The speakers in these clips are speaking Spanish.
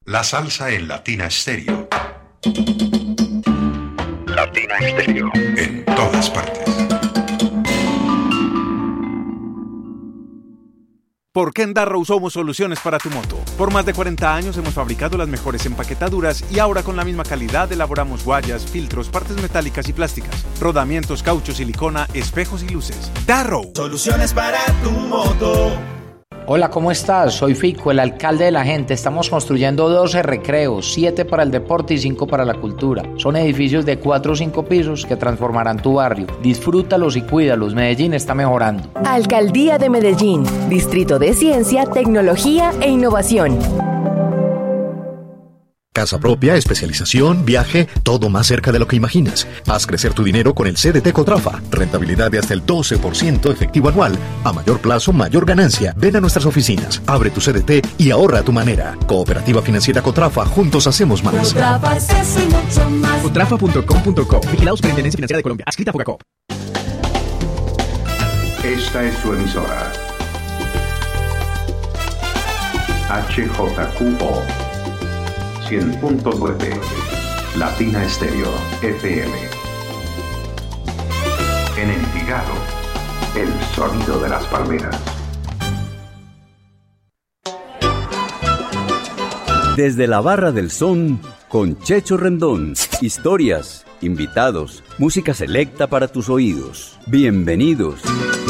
La salsa en Latina Stereo. Latina Stereo. En todas partes. ¿Por qué en Darrow somos soluciones para tu moto? Por más de 40 años hemos fabricado las mejores empaquetaduras y ahora con la misma calidad elaboramos guayas, filtros, partes metálicas y plásticas, rodamientos, caucho, silicona, espejos y luces. Darrow. Soluciones para tu moto. Hola, ¿cómo estás? Soy Fico, el alcalde de la gente. Estamos construyendo 12 recreos, 7 para el deporte y 5 para la cultura. Son edificios de 4 o 5 pisos que transformarán tu barrio. Disfrútalos y cuídalos. Medellín está mejorando. Alcaldía de Medellín, Distrito de Ciencia, Tecnología e Innovación. Casa propia, especialización, viaje, todo más cerca de lo que imaginas. Haz crecer tu dinero con el CDT Cotrafa. Rentabilidad de hasta el 12% efectivo anual. A mayor plazo, mayor ganancia. Ven a nuestras oficinas, abre tu CDT y ahorra a tu manera. Cooperativa Financiera Cotrafa, juntos hacemos más. Cotrafa es eso y mucho más. Cotrafa.com.co. Vigilados por Intendencia Financiera de Colombia. Adscrita a Fogacop. Esta es su emisora. HJQO 100.9 Latina Stereo FM. En Envigado, el sonido de las palmeras. Desde la Barra del Son, con Checho Rendón. Historias, invitados, música selecta para tus oídos. Bienvenidos.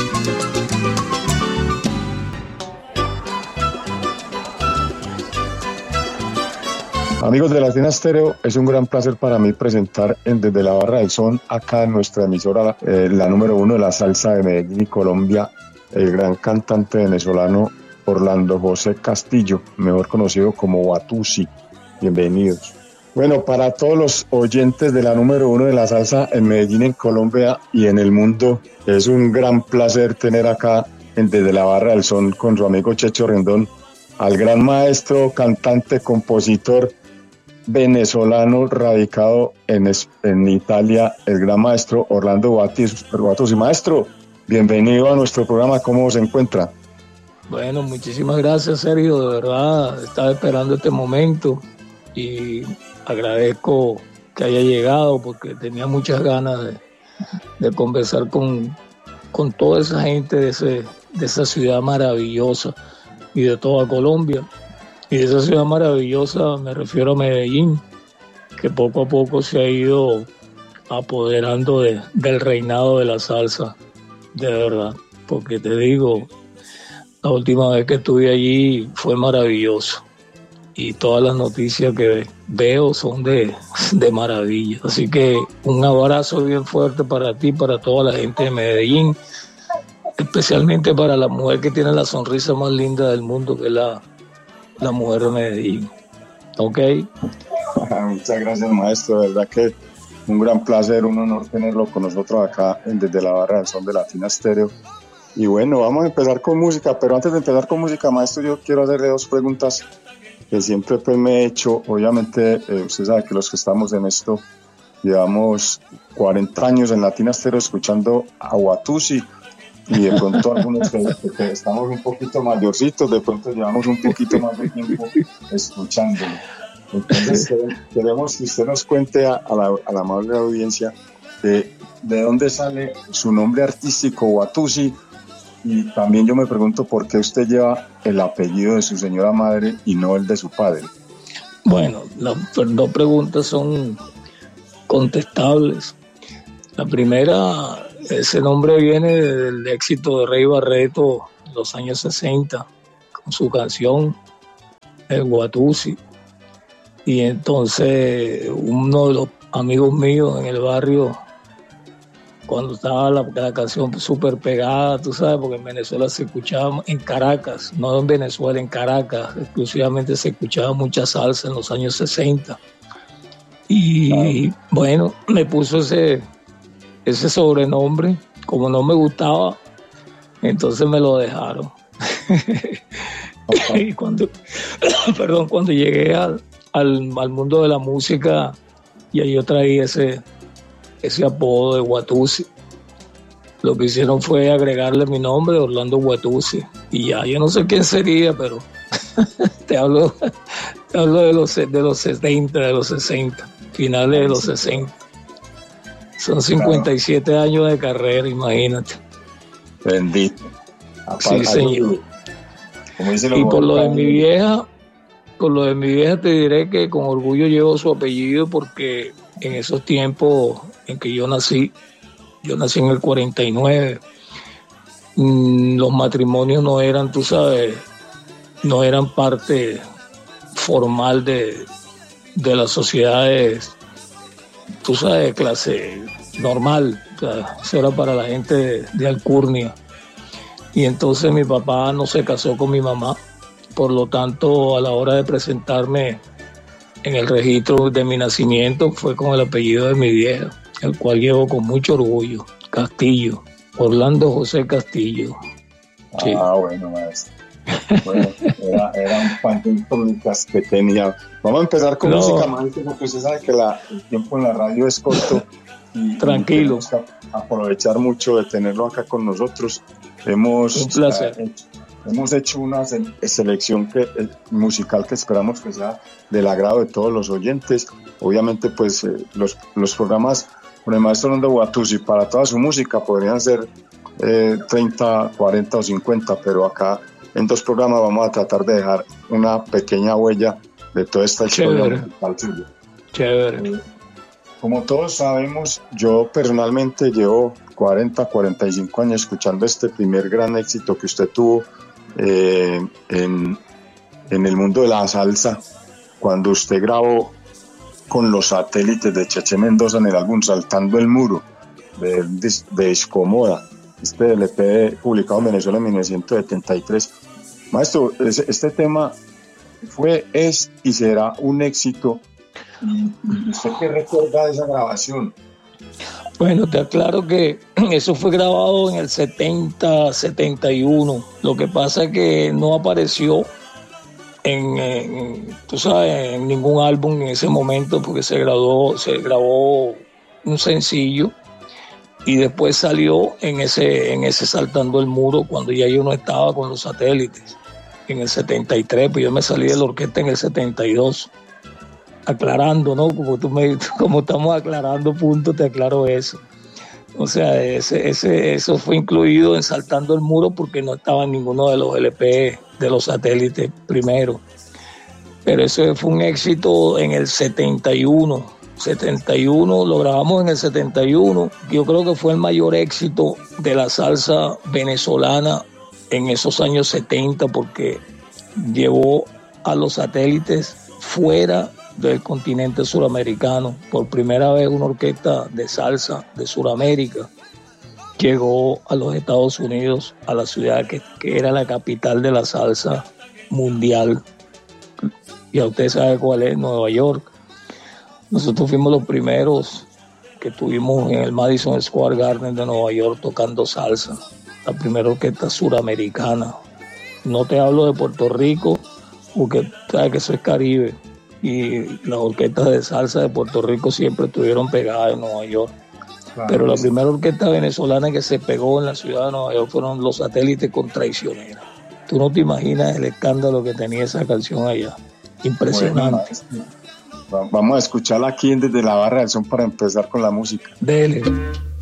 Amigos de Latina Stereo, es un gran placer para mí presentar Desde la Barra del Son, acá en nuestra emisora, la número 1 de la salsa de Medellín y Colombia, el gran cantante venezolano Orlando José Castillo, mejor conocido como Watusi. Bienvenidos. Bueno, para todos los oyentes de la número 1 de la salsa en Medellín, en Colombia y en el mundo, es un gran placer tener acá Desde la Barra del Son con su amigo Checho Rendón, al gran maestro, cantante, compositor venezolano radicado en Italia, el gran maestro Orlando Watusi. Maestro, bienvenido a nuestro programa, ¿cómo se encuentra? Bueno, muchísimas gracias, Sergio, de verdad, estaba esperando este momento y agradezco que haya llegado porque tenía muchas ganas de conversar con toda esa gente de esa ciudad maravillosa y de toda Colombia. Y de esa ciudad maravillosa me refiero a Medellín, que poco a poco se ha ido apoderando del reinado de la salsa, de verdad. Porque te digo, la última vez que estuve allí fue maravilloso. Y todas las noticias que veo son de maravilla. Así que un abrazo bien fuerte para ti, para toda la gente de Medellín, especialmente para la mujer que tiene la sonrisa más linda del mundo, que es la mujer de Medellín. ¿Ok? Muchas gracias, maestro. De verdad que un gran placer, un honor tenerlo con nosotros acá Desde la Barra del Son de Latina Stereo. Y bueno, vamos a empezar con música, pero antes de empezar con música, maestro, yo quiero hacerle 2 preguntas que siempre pues me he hecho. Obviamente, usted sabe que los que estamos en esto llevamos 40 años en Latina Stereo escuchando a Watusi, y de pronto algunos que estamos un poquito mayorcitos, de pronto llevamos un poquito más de tiempo escuchándolo. Entonces queremos que usted nos cuente a la amable audiencia de dónde sale su nombre artístico Watusi, y también yo me pregunto por qué usted lleva el apellido de su señora madre y no el de su padre. Bueno, las 2 preguntas son contestables. La primera, ese nombre viene del éxito de Rey Barreto en los años 60, con su canción El Watusi. Y entonces uno de los amigos míos en el barrio, cuando estaba la canción súper pegada, tú sabes, porque en Venezuela se escuchaba, en Caracas, no en Venezuela, en Caracas, exclusivamente se escuchaba mucha salsa en los años 60. Y bueno, me puso ese sobrenombre, como no me gustaba, entonces me lo dejaron. Y cuando llegué al mundo de la música, ya yo traía ese apodo de Watusi. Lo que hicieron fue agregarle mi nombre, Orlando Watusi, y ya, yo no sé quién sería, pero te hablo Hablo de los 70, de los 60, finales de los 60. Son 57 años de carrera, imagínate. Bendito. Sí, señor. Y por lo de mi vieja, te diré que con orgullo llevo su apellido, porque en esos tiempos en que yo nací en el 49, los matrimonios no eran, tú sabes, no eran parte formal de las sociedades, tú sabes, de clase normal. O sea, eso era para la gente de alcurnia. Y entonces mi papá no se casó con mi mamá, por lo tanto a la hora de presentarme en el registro de mi nacimiento fue con el apellido de mi vieja, el cual llevo con mucho orgullo, Castillo, Orlando José Castillo. Sí. Bueno, maestro. Bueno, era un pan de incógnitas que tenía. Vamos a empezar con música, maestro, porque usted sabe que el tiempo en la radio es corto. Tranquilo. Y aprovechar mucho de tenerlo acá con nosotros. Un placer. Hemos hecho una selección musical que esperamos que sea del agrado de todos los oyentes. Obviamente, pues los programas con el maestro Orlando Boatusi para toda su música podrían ser 30, 40 o 50, pero acá en 2 programas vamos a tratar de dejar una pequeña huella de toda esta historia musical suya. Chévere. Como todos sabemos, yo personalmente llevo 40, 45 años escuchando este primer gran éxito que usted tuvo en el mundo de la salsa, cuando usted grabó con Los Satélites de Cheche Mendoza en el álbum Saltando el Muro de Escomoda, este LP publicado en Venezuela en 1973. Maestro, este tema es y será un éxito. ¿Usted qué recuerda de esa grabación? Bueno, te aclaro que eso fue grabado en el 70, 71. Lo que pasa es que no apareció en ningún álbum en ese momento, porque se grabó un sencillo y después salió en ese Saltando el Muro, cuando ya yo no estaba con Los Satélites, en el 73, pues yo me salí de la orquesta en el 72. Aclarando, ¿no? Como estamos aclarando punto, te aclaro eso. O sea, eso fue incluido en Saltando el Muro porque no estaba en ninguno de los LP de Los Satélites primero. Pero eso fue un éxito en el 71. 71, lo grabamos en el 71. Yo creo que fue el mayor éxito de la salsa venezolana en esos años 70, porque llevó a Los Satélites fuera del continente suramericano. Por primera vez una orquesta de salsa de Suramérica llegó a los Estados Unidos, a la ciudad que era la capital de la salsa mundial. Ya usted sabe cuál es, Nueva York. Nosotros fuimos los primeros que estuvimos en el Madison Square Garden de Nueva York tocando salsa, la primera orquesta suramericana. No te hablo de Puerto Rico, porque sabes que eso es Caribe, y las orquestas de salsa de Puerto Rico siempre estuvieron pegadas en Nueva York. Claro. Pero la primera orquesta venezolana que se pegó en la ciudad de Nueva York fueron Los Satélites con Traicionera. Tú no te imaginas el escándalo que tenía esa canción allá. Impresionante. Bueno, vamos a escucharla aquí desde la Barra del Son para empezar con la música. Dele.